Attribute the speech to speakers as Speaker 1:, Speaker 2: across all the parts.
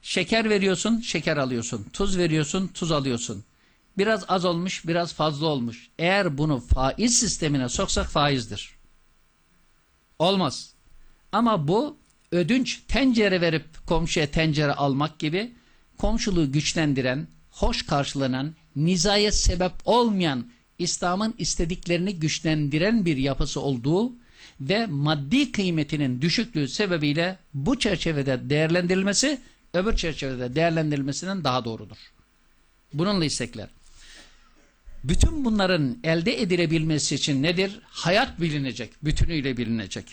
Speaker 1: Şeker veriyorsun, şeker alıyorsun. Tuz veriyorsun, tuz alıyorsun. Biraz az olmuş, biraz fazla olmuş. Eğer bunu faiz sistemine soksak faizdir. Olmaz. Ama bu ödünç tencere verip komşuya tencere almak gibi komşuluğu güçlendiren, hoş karşılanan, nizaya sebep olmayan, İslam'ın istediklerini güçlendiren bir yapısı olduğu ve maddi kıymetinin düşüklüğü sebebiyle bu çerçevede değerlendirilmesi öbür çerçevede değerlendirilmesinden daha doğrudur. Bununla istekler. Bütün bunların elde edilebilmesi için nedir? Hayat bilinecek, bütünüyle bilinecek.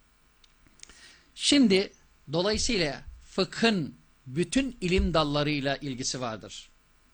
Speaker 1: Şimdi dolayısıyla fıkhın bütün ilim dallarıyla ilgisi vardır.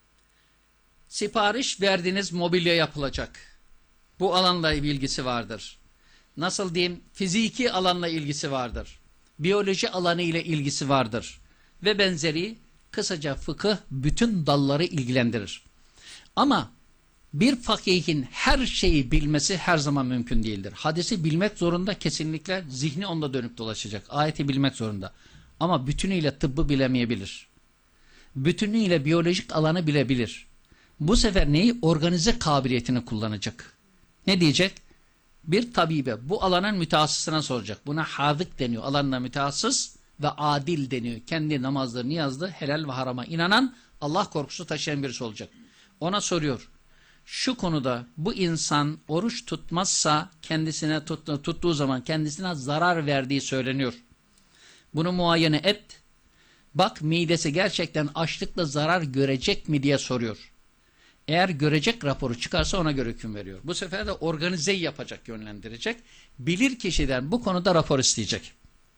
Speaker 1: Sipariş verdiğiniz mobilya yapılacak. Bu alanla ilgisi vardır. Nasıl diyeyim? Fiziki alanla ilgisi vardır. Biyoloji alanı ile ilgisi vardır. Ve benzeri, kısaca fıkıh bütün dalları ilgilendirir. Ama bir fakihin her şeyi bilmesi her zaman mümkün değildir. Hadisi bilmek zorunda, kesinlikle zihni onda dönüp dolaşacak. Ayeti bilmek zorunda. Ama bütünüyle tıbbı bilemeyebilir. Bütünüyle biyolojik alanı bilebilir. Bu sefer neyi? Organize kabiliyetini kullanacak. Ne diyecek? Bir tabibe bu alanın mütehassısına soracak. Buna hadık deniyor. Alanına mütehassıs ve adil deniyor. Kendi namazları, niyazları, helal ve harama inanan, Allah korkusu taşıyan birisi olacak. Ona soruyor. Şu konuda bu insan oruç tutmazsa kendisine tuttuğu zaman kendisine zarar verdiği söyleniyor. Bunu muayene et. Bak midesi gerçekten açlıkla zarar görecek mi diye soruyor. Eğer görecek raporu çıkarsa ona göre hüküm veriyor. Bu sefer de organizeyi yapacak, yönlendirecek. Bilir kişiden bu konuda rapor isteyecek.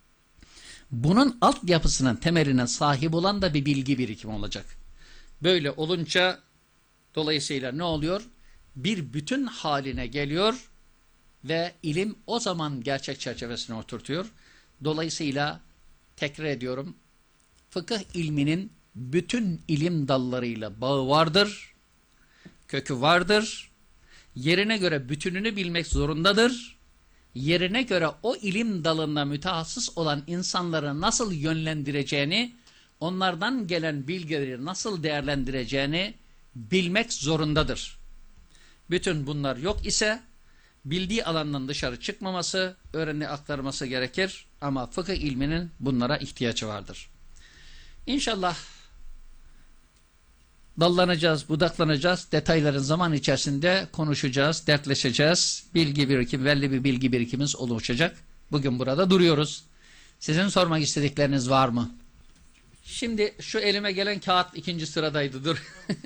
Speaker 1: Bunun altyapısının temeline sahip olan da bir bilgi birikimi olacak. Böyle olunca dolayısıyla ne oluyor? Bir bütün haline geliyor ve ilim o zaman gerçek çerçevesine oturtuyor. Dolayısıyla tekrar ediyorum, fıkıh ilminin bütün ilim dallarıyla bağı vardır, kökü vardır, yerine göre bütününü bilmek zorundadır, yerine göre o ilim dalında mütehassıs olan insanları nasıl yönlendireceğini, onlardan gelen bilgileri nasıl değerlendireceğini bilmek zorundadır. Bütün bunlar yok ise bildiği alandan dışarı çıkmaması, aktarması gerekir ama fıkıh ilminin bunlara ihtiyacı vardır. İnşallah dallanacağız, budaklanacağız, detayların zaman içerisinde konuşacağız, dertleşeceğiz, bilgi birikim, belli bir bilgi birikimimiz oluşacak. Bugün burada duruyoruz. Sizin sormak istedikleriniz var mı? Şimdi şu elime gelen kağıt ikinci sıradaydı, dur.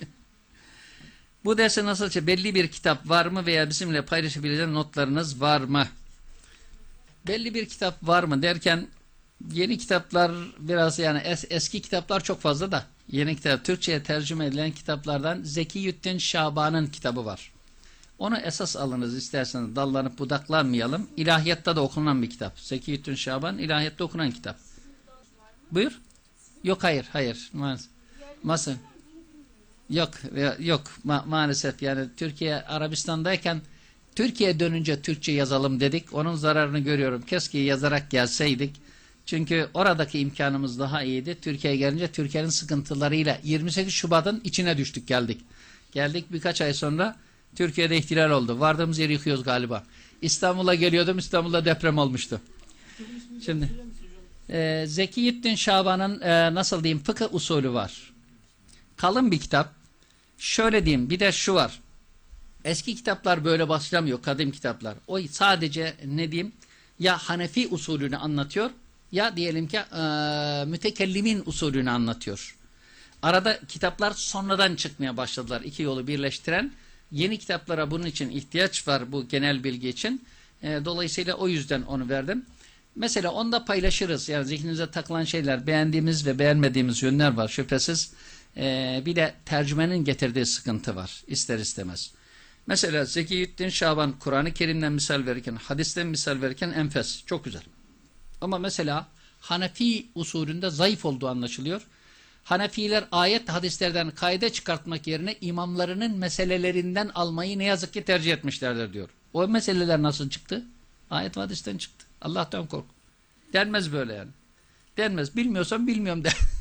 Speaker 1: Bu derse nasılsa belli bir kitap var mı veya bizimle paylaşabileceğiniz notlarınız var mı? Belli bir kitap var mı derken yeni kitaplar biraz, yani eski kitaplar çok fazla da yeni kitap, Türkçe'ye tercüme edilen kitaplardan Zekiyüddin Şaban'ın kitabı var. Onu esas alınız isterseniz, dallanıp budaklanmayalım. İlahiyatta da okunan bir kitap. Zekiyüddin Şaban ilahiyatta okunan kitap. Buyur. Yok, hayır. Maalesef. Yok maalesef, yani Türkiye Arabistan'dayken Türkiye'ye dönünce Türkçe yazalım dedik. Onun zararını görüyorum. Keşke yazarak gelseydik. Çünkü oradaki imkanımız daha iyiydi. Türkiye'ye gelince Türkiye'nin sıkıntılarıyla 28 Şubat'ın içine düştük, geldik. Geldik birkaç ay sonra Türkiye'de ihtilal oldu. Vardığımız yeri yıkıyoruz galiba. İstanbul'a geliyordum. İstanbul'da deprem olmuştu. Şimdi Zekiyüddin Şaban'ın nasıl diyeyim, fıkıh usulü var. Kalın bir kitap. Şöyle diyeyim, bir de şu var. Eski kitaplar böyle başlamıyor, kadim kitaplar. O sadece ne diyeyim, ya Hanefi usulünü anlatıyor ya diyelim ki mütekellimin usulünü anlatıyor. Arada kitaplar sonradan çıkmaya başladılar. İki yolu birleştiren yeni kitaplara bunun için ihtiyaç var, bu genel bilgi için. Dolayısıyla o yüzden onu verdim. Mesela onda paylaşırız. Yani zihninize takılan şeyler, beğendiğimiz ve beğenmediğimiz yönler var şüphesiz. Bir de tercümenin getirdiği sıkıntı var ister istemez. Mesela Zekiyüddin Şaban Kur'an-ı Kerim'den misal verirken, hadisten misal verirken enfes, çok güzel. Ama mesela Hanefi usulünde zayıf olduğu anlaşılıyor. Hanefiler ayet hadislerden kaide çıkartmak yerine imamlarının meselelerinden almayı ne yazık ki tercih etmişlerdir diyor. O meseleler nasıl çıktı? Ayet hadisten çıktı. Allah'tan kork. Denmez böyle yani. Denmez. Bilmiyorsan bilmiyorum de.